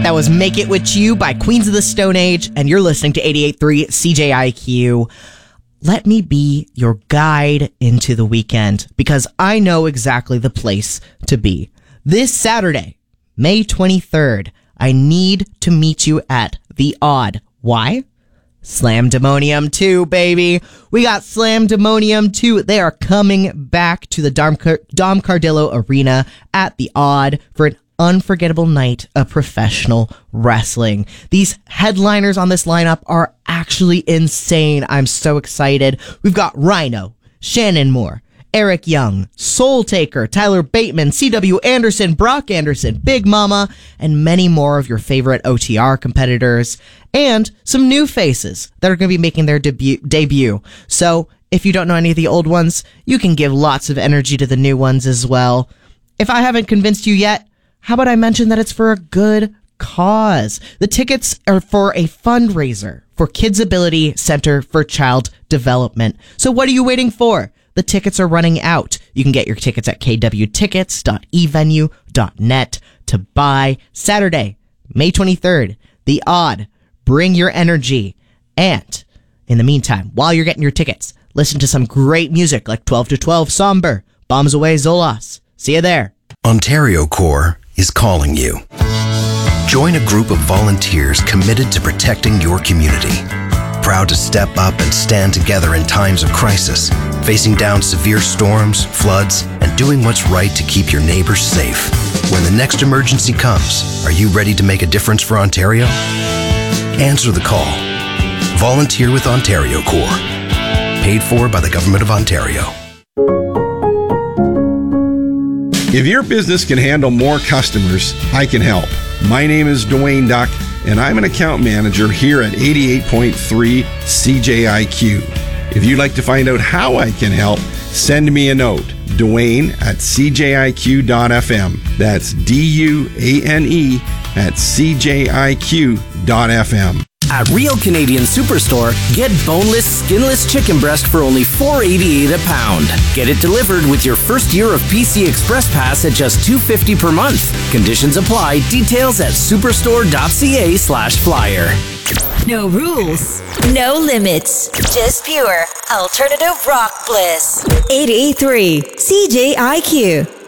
That was Make It With You by Queens of the Stone Age, and you're listening to 88.3 CJIQ. Let me be your guide into the weekend, because I know exactly the place to be. This Saturday, May 23rd, I need to meet you at The Odd. Why? Slamdemonium 2, baby. We got Slamdemonium 2. They are coming back to the Dom Cardillo Arena at The Odd for an unforgettable night of professional wrestling. These headliners on this lineup are actually insane. I'm so excited. We've got Rhino, Shannon Moore, Eric Young, Soul Taker, Tyler Bateman, C.W. Anderson, Brock Anderson, Big Mama, and many more of your favorite OTR competitors, and some new faces that are going to be making their debut. So if you don't know any of the old ones, you can give lots of energy to the new ones as well. If I haven't convinced you yet, how about I mention that it's for a good cause? The tickets are for a fundraiser for Kids Ability Center for Child Development. So what are you waiting for? The tickets are running out. You can get your tickets at kwtickets.evenue.net to buy. Saturday, May 23rd, The Odd. Bring your energy. And in the meantime, while you're getting your tickets, listen to some great music like 12 to 12 Somber, Bombs Away Zolas. See you there. Ontario Corps is calling you. Join a group of volunteers committed to protecting your community. Proud to step up and stand together in times of crisis, facing down severe storms, floods, and doing what's right to keep your neighbors safe. When the next emergency comes, are you ready to make a difference for Ontario? Answer the call. Volunteer with Ontario Corps. Paid for by the Government of Ontario. If your business can handle more customers, I can help. My name is Dwayne Duck, and I'm an account manager here at 88.3 CJIQ. If you'd like to find out how I can help, send me a note, Dwayne at CJIQ.fm. That's DUANE at CJIQ.fm. At Real Canadian Superstore, get boneless, skinless chicken breast for only $4.88 a pound. Get it delivered with your first year of PC Express Pass at just $2.50 per month. Conditions apply. Details at superstore.ca/flyer. No rules, no limits, just pure alternative rock bliss. 88.3 CJIQ.